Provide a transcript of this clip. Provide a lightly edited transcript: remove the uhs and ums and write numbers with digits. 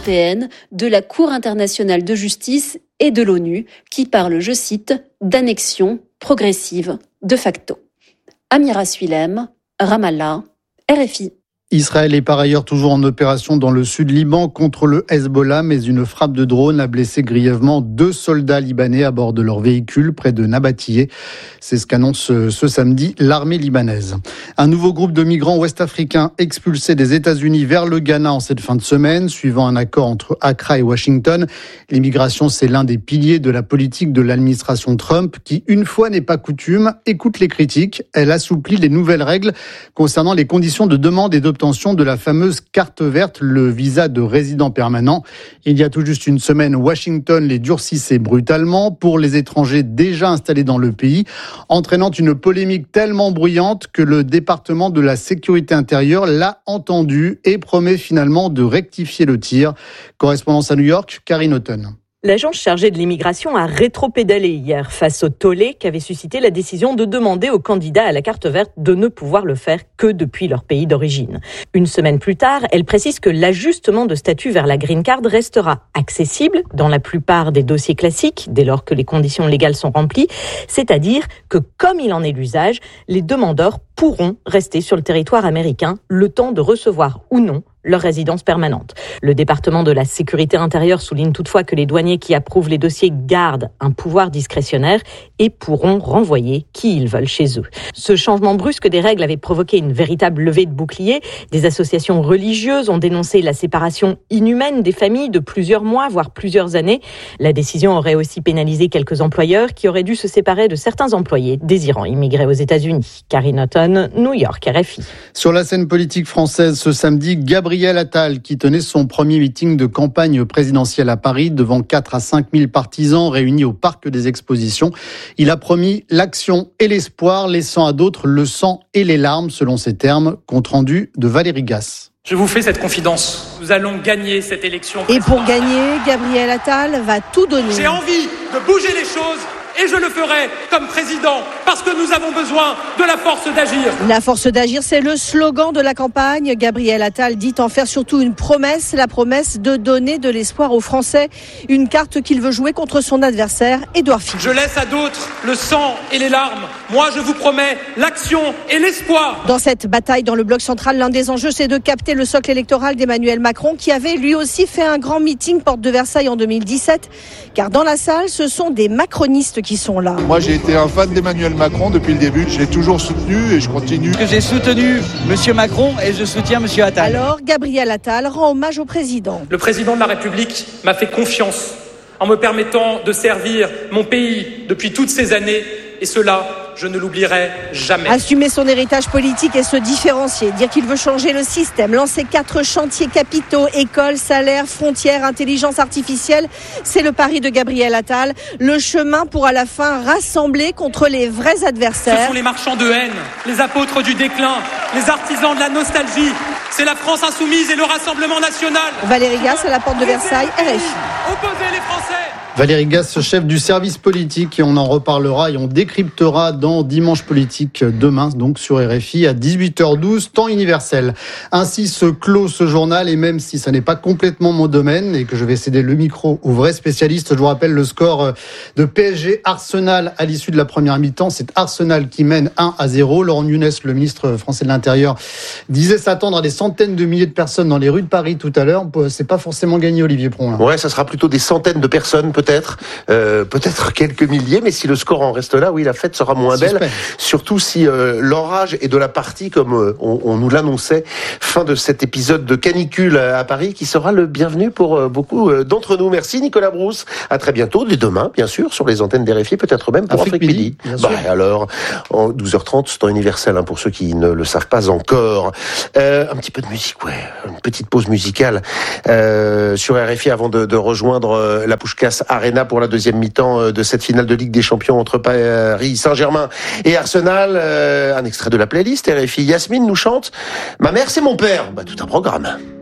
européenne, de la Cour internationale de justice et de l'ONU qui parle, je cite, d'annexion progressive de facto. Amira Suilem, Ramallah, RFI. Israël est par ailleurs toujours en opération dans le sud Liban contre le Hezbollah, mais une frappe de drone a blessé grièvement 2 soldats libanais à bord de leur véhicule près de Nabatiyeh. C'est ce qu'annonce ce samedi l'armée libanaise. Un nouveau groupe de migrants ouest-africains expulsés des États-Unis vers le Ghana en cette fin de semaine, suivant un accord entre Accra et Washington. L'immigration, c'est l'un des piliers de la politique de l'administration Trump qui, une fois n'est pas coutume, écoute les critiques. Elle assouplit les nouvelles règles concernant les conditions de demande et d'obtention de la fameuse carte verte, le visa de résident permanent. Il y a tout juste une semaine, Washington les durcissait brutalement pour les étrangers déjà installés dans le pays, entraînant une polémique tellement bruyante que le département de la sécurité intérieure l'a entendu et promet finalement de rectifier le tir. Correspondance à New York, Karine Houghton. L'agence chargée de l'immigration a rétropédalé hier face au tollé qu'avait suscité la décision de demander aux candidats à la carte verte de ne pouvoir le faire que depuis leur pays d'origine. Une semaine plus tard, elle précise que l'ajustement de statut vers la green card restera accessible dans la plupart des dossiers classiques dès lors que les conditions légales sont remplies, c'est-à-dire que comme il en est l'usage, les demandeurs pourront rester sur le territoire américain le temps de recevoir ou non leur résidence permanente. Le département de la sécurité intérieure souligne toutefois que les douaniers qui approuvent les dossiers gardent un pouvoir discrétionnaire et pourront renvoyer qui ils veulent chez eux. Ce changement brusque des règles avait provoqué une véritable levée de boucliers. Des associations religieuses ont dénoncé la séparation inhumaine des familles de plusieurs mois, voire plusieurs années. La décision aurait aussi pénalisé quelques employeurs qui auraient dû se séparer de certains employés désirant immigrer aux États-Unis. Karine Houghton, New York, RFI. Sur la scène politique française ce samedi, Gabriel Attal qui tenait son premier meeting de campagne présidentielle à Paris devant 4 à 5 000 partisans réunis au Parc des Expositions. Il a promis l'action et l'espoir, laissant à d'autres le sang et les larmes, selon ses termes. Compte rendu de Valérie Gasse. Je vous fais cette confidence. Nous allons gagner cette élection. Et pour gagner, Gabriel Attal va tout donner. J'ai envie de bouger les choses. Et je le ferai comme président parce que nous avons besoin de la force d'agir. La force d'agir, c'est le slogan de la campagne. Gabriel Attal dit en faire surtout une promesse, la promesse de donner de l'espoir aux Français. Une carte qu'il veut jouer contre son adversaire, Édouard Philippe. Je laisse à d'autres le sang et les larmes. Moi, je vous promets l'action et l'espoir. Dans cette bataille dans le bloc central, l'un des enjeux, c'est de capter le socle électoral d'Emmanuel Macron qui avait lui aussi fait un grand meeting porte de Versailles en 2017. Car dans la salle, ce sont des macronistes qui sont là. Moi, j'ai été un fan d'Emmanuel Macron depuis le début. Je l'ai toujours soutenu et je continue. J'ai soutenu M. Macron et je soutiens M. Attal. Alors, Gabriel Attal rend hommage au président. Le président de la République m'a fait confiance en me permettant de servir mon pays depuis toutes ces années. Et cela, je ne l'oublierai jamais. Assumer son héritage politique et se différencier, dire qu'il veut changer le système, lancer 4 chantiers capitaux, écoles, salaires, frontières, intelligence artificielle, c'est le pari de Gabriel Attal. Le chemin pour à la fin rassembler contre les vrais adversaires. Ce sont les marchands de haine, les apôtres du déclin, les artisans de la nostalgie. C'est la France insoumise et le Rassemblement national. Valérie Gasse à la porte de Versailles, RFI. Opposez les Français. Valérie Gasse, chef du service politique, et on en reparlera et on décryptera dans Dimanche Politique demain, donc sur RFI à 18h12, temps universel. Ainsi se clôt ce journal, et même si ça n'est pas complètement mon domaine et que je vais céder le micro aux vrais spécialistes, je vous rappelle le score de PSG Arsenal à l'issue de la première mi-temps. C'est Arsenal qui mène 1-0. Laurent Nunez, le ministre français de l'Intérieur, disait s'attendre à des centaines de milliers de personnes dans les rues de Paris tout à l'heure. C'est pas forcément gagné, Olivier Pron. Ouais, ça sera plutôt des centaines de personnes, peut-être quelques milliers, mais si le score en reste là, oui, la fête sera moins belle. Surtout si l'orage est de la partie, comme on nous l'annonçait, fin de cet épisode de canicule à Paris, qui sera le bienvenu pour beaucoup d'entre nous. Merci Nicolas Brousse. À très bientôt, dès demain, bien sûr, sur les antennes d'RFI, peut-être même pour Afrique Midi. Alors, en 12h30, c'est temps universel, pour ceux qui ne le savent pas encore. Un petit peu de musique, ouais, une petite pause musicale sur RFI avant de rejoindre la Puskás Arena pour la deuxième mi-temps de cette finale de Ligue des Champions entre Paris Saint-Germain et Arsenal. Un extrait de la playlist RFI. Yasmine nous chante « Ma mère, c'est mon père ». Tout un programme.